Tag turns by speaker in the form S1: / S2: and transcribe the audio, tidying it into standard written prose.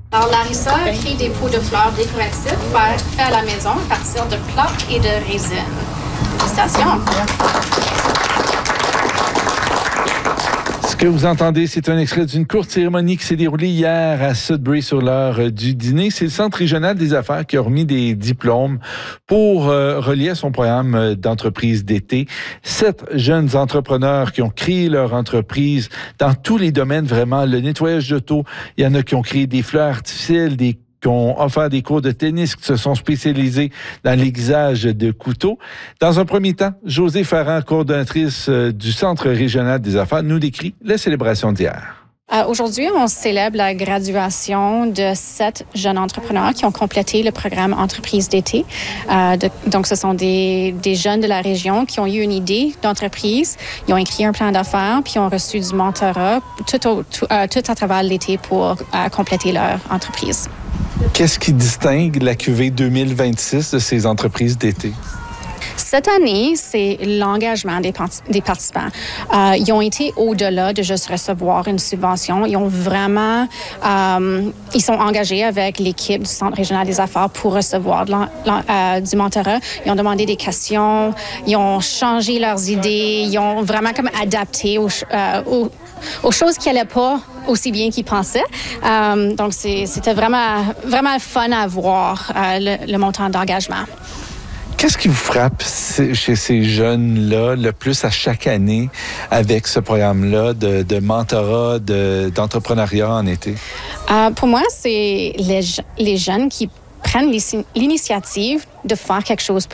S1: Alors, Larissa crée des pots de fleurs décoratives faits à la maison à partir de plaques et de résine. Félicitations!
S2: Ce que vous entendez, c'est un extrait d'une courte cérémonie qui s'est déroulée hier à Sudbury sur l'heure du dîner. C'est le Centre régional des affaires qui a remis des diplômes pour relier à son programme d'entreprise d'été 7 jeunes entrepreneurs qui ont créé leur entreprise dans tous les domaines, vraiment. Le nettoyage d'auto, il y en a qui ont créé des fleurs artificielles, qui ont offert des cours de tennis, qui se sont spécialisés dans l'aiguisage de couteaux. Dans un premier temps, Josée Ferrand, coordonnatrice du Centre régional des affaires, nous décrit la célébration d'hier.
S1: Aujourd'hui, on célèbre la graduation de 7 jeunes entrepreneurs qui ont complété le programme Entreprise d'été. Donc, ce sont des jeunes de la région qui ont eu une idée d'entreprise, ils ont écrit un plan d'affaires, puis ont reçu du mentorat tout à travers l'été pour compléter leur entreprise.
S2: Qu'est-ce qui distingue la cuvée 2026 de ces entreprises d'été?
S1: Cette année, c'est l'engagement des participants. Ils ont été au-delà de juste recevoir une subvention. Ils ont vraiment, ils sont engagés avec l'équipe du Centre régional des affaires pour recevoir du mentorat. Ils ont demandé des questions, ils ont changé leurs idées, ils ont vraiment comme adapté aux choses qui n'allaient pas aussi bien qu'ils pensaient. Donc, c'était vraiment fun à voir le montant d'engagement.
S2: Qu'est-ce qui vous frappe chez ces jeunes-là le plus à chaque année avec ce programme-là de mentorat, d'entrepreneuriat en été?
S1: Pour moi, c'est les jeunes qui prennent l'initiative de faire quelque chose